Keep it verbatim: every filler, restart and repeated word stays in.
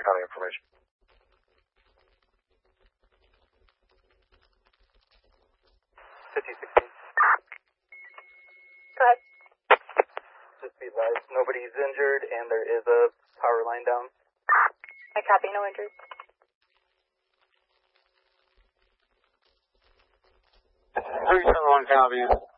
County information. fifty sixteen. Go ahead. Just be advised, nobody's injured and there is a power line down. I copy, no injuries. three seven one, copy.